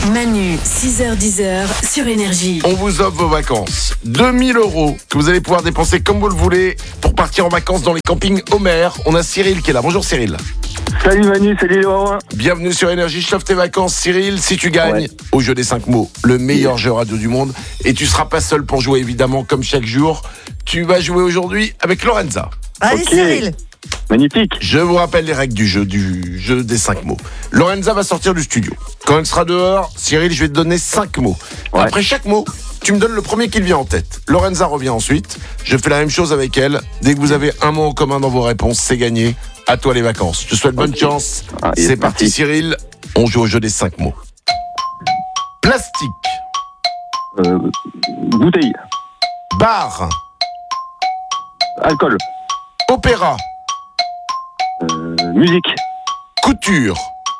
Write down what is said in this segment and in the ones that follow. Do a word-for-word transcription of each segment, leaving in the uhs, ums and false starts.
Manu, six heures dix sur Énergie. On vous offre vos vacances. deux mille euros que vous allez pouvoir dépenser comme vous le voulez pour partir en vacances dans les campings Homer. On a Cyril qui est là. Bonjour Cyril. Salut Manu, salut Laurent. Bienvenue sur Énergie. Je t'offre tes vacances Cyril. Si tu gagnes Ouais. au jeu des cinq mots, le meilleur jeu radio du monde. Et tu seras pas seul pour jouer évidemment comme chaque jour. Tu vas jouer aujourd'hui avec Lorenza. Allez Ok. Cyril. Magnifique. Je vous rappelle les règles du jeu, du jeu des cinq mots. Lorenza va sortir du studio. Quand elle sera dehors, Cyril, je vais te donner cinq mots. Ouais. Après chaque mot, tu me donnes le premier qui te vient en tête. Lorenza revient ensuite. Je fais la même chose avec elle. Dès que vous avez un mot en commun dans vos réponses, c'est gagné. À toi les vacances. Je te souhaite bonne Ok. chance. Ah, yes, c'est parti merci. Cyril. On joue au jeu des cinq mots. Plastique. Euh, bouteille. Bar. Alcool. Opéra. Euh, musique. Couture.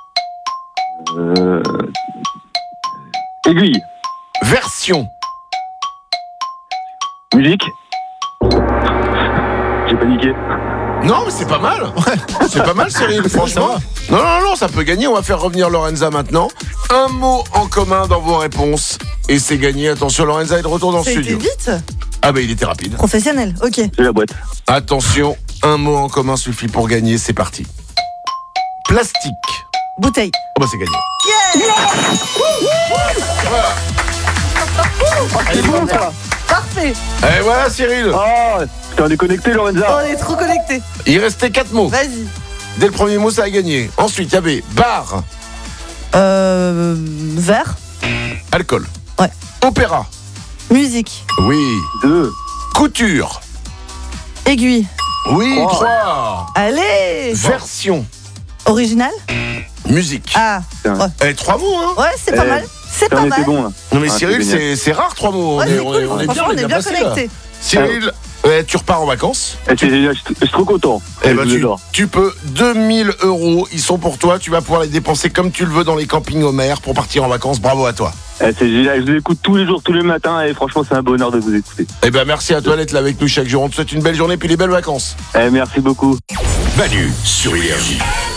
Euh, aiguille. Version. Musique. J'ai paniqué. Non, mais c'est pas mal. C'est pas mal, Cyril, franchement. Non, non, non, ça peut gagner. On va faire revenir Lorenza maintenant. Un mot en commun dans vos réponses. Et c'est gagné. Attention, Lorenza est de retour dans le Ça a été studio. vite. Ah, bah, il était rapide. Professionnel, ok. J'ai la boîte. Attention, un mot en commun suffit pour gagner. C'est parti. Plastique. Bouteille. Oh, bah, c'est gagné. C'est bon ça. Parfait. Et voilà, Cyril. Ah, putain, on est connecté Lorenza. On est trop connectés. Il restait quatre mots. Vas-y. Dès le premier mot, ça a gagné. Ensuite, il y avait bar, Euh. Verre. alcool. Ouais. Opéra. Musique. Oui. Deux. Couture. Aiguille. Oui. Trois. Trois. Allez. Version. Original. Musique. Ah. Eh, trois mots, hein. Ouais, c'est pas Eh, mal. C'est Putain, pas on était mal. bon là. Non mais Ah, Cyril, c'est génial. c'est, c'est rare trois mots. Ouais, on, c'est est, cool. on est- on est bien, Franchement, on est bien placé, là. connectés. Cyril, ouais, tu repars en vacances. Eh, c'est génial, je je suis trop content. Eh Eh, ben, je vous tu, adore. tu peux deux mille euros, ils sont pour toi. Tu vas pouvoir les dépenser comme tu le veux dans les campings Homer pour partir en vacances. Bravo à toi. Eh, c'est génial, je vous écoute tous les jours, tous les matins et franchement c'est un bonheur de vous écouter. Eh ben merci à toi d'être là avec nous chaque jour. On te souhaite une belle journée puis des belles vacances. Eh, merci beaucoup. Manu sur Énergie.